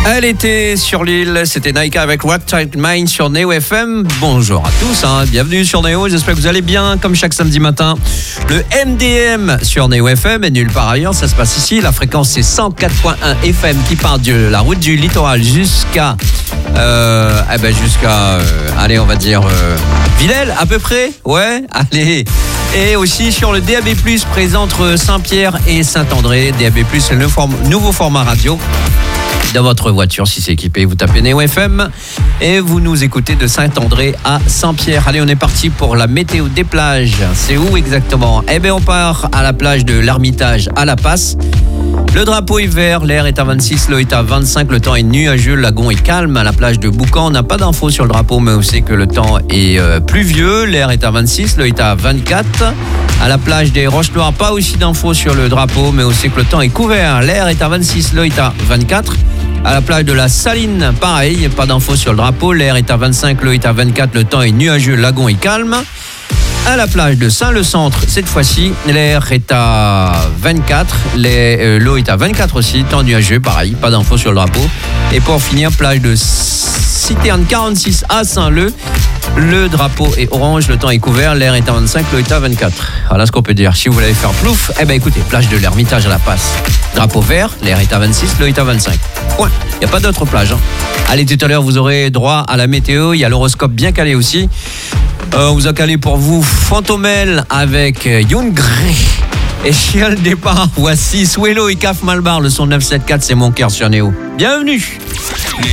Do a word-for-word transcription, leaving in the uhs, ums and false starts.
Elle était sur l'île, c'était Naika avec What Type Mind sur Neo F M. Bonjour à tous, hein. Bienvenue sur Neo, j'espère que vous allez bien, comme chaque samedi matin. Le M D M sur Neo F M et nulle part ailleurs, ça se passe ici. La fréquence c'est cent quatre point un F M qui part de la route du littoral jusqu'à, euh, eh ben jusqu'à, euh, allez on va dire, euh, Villèle à peu près, ouais, allez. Et aussi sur le D A B plus, présent entre Saint-Pierre et Saint-André. D A B plus, c'est le nouveau format radio. Dans votre voiture, si c'est équipé, vous tapez Neo F M et vous nous écoutez de Saint-André à Saint-Pierre. Allez, on est parti pour la météo des plages. C'est où exactement? Eh bien, on part à la plage de l'Ermitage à La Passe. Le drapeau est vert, l'air est à vingt-six, l'eau est à vingt-cinq, le temps est nuageux, le lagon est calme. À la plage de Boucan, on n'a pas d'infos sur le drapeau, mais on sait que le temps est euh, pluvieux, l'air est à vingt-six, l'eau est à vingt-quatre. À la plage des Roches Noires, pas aussi d'infos sur le drapeau, mais on sait que le temps est couvert, l'air est à vingt-six, l'eau est à vingt-quatre. À la plage de la Saline, pareil, pas d'infos sur le drapeau, l'air est à vingt-cinq, l'eau est à vingt-quatre, le temps est nuageux, le lagon est calme. À la plage de Saint-Le-Centre, cette fois-ci, l'air est à vingt-quatre, les, euh, l'eau est à vingt-quatre aussi, temps nuageux, pareil, pas d'infos sur le drapeau. Et pour finir, plage de Citerne quarante-six à Saint-Leu, le drapeau est orange, le temps est couvert, l'air est à vingt-cinq, l'eau est à vingt-quatre. Voilà ce qu'on peut dire. Si vous voulez faire plouf, eh ben écoutez, plage de l'Ermitage à La Passe, drapeau vert, l'air est à vingt-six, l'eau est à vingt-cinq. Point. Il n'y a pas d'autre plage. Hein. Allez, tout à l'heure, vous aurez droit à la météo. Il y a l'horoscope bien calé aussi. Euh, on vous a calé pour vous Fantomel avec Young Grey. Et chien le départ, voici Swello et Caf Malbar. Le son neuf cent soixante-quatorze, c'est mon cœur sur Néo. Bienvenue.